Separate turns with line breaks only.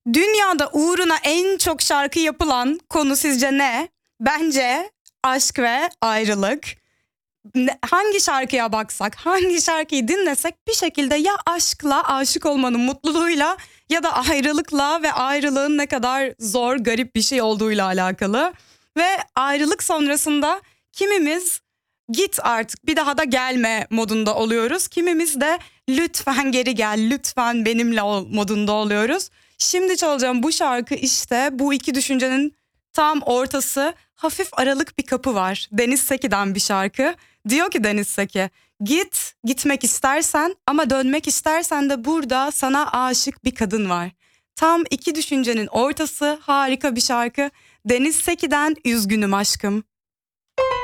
Dünyada uğruna en çok şarkı yapılan konu sizce ne? Bence aşk ve ayrılık. Hangi şarkıya baksak, hangi şarkıyı dinlesek bir şekilde ya aşkla, aşık olmanın mutluluğuyla ya da ayrılıkla ve ayrılığın ne kadar zor, garip bir şey olduğuyla alakalı. Ve ayrılık sonrasında kimimiz git artık bir daha da gelme modunda oluyoruz. Kimimiz de lütfen geri gel, lütfen benimle ol modunda oluyoruz. Şimdi çalacağım bu şarkı işte bu iki düşüncenin tam ortası, hafif aralık bir kapı var. Deniz Seki'den bir şarkı. Diyor ki Deniz Seki, gitmek istersen ama dönmek istersen de burada sana aşık bir kadın var. Tam iki düşüncenin ortası, harika bir şarkı. Deniz Seki'den Üzgünüm Aşkım.